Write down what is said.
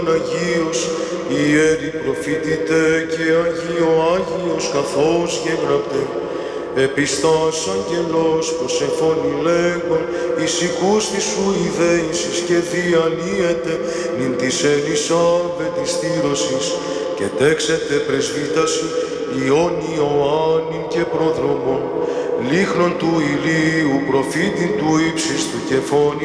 Αγίος, ιερή προφήτητε και Άγιος καθώς γεγραπτέ, επιστάς αγγελός προς εφώνη λέγον, εις οικούστη σου ιδέησης και διαλύεται, νυν της Ελισάβετ της στήρωσης, και τέξετε πρεσβύταση Υιών Ιωάννην και πρόδρομον, λίχνον του ηλίου προφήτην του ύψιστου και φωνή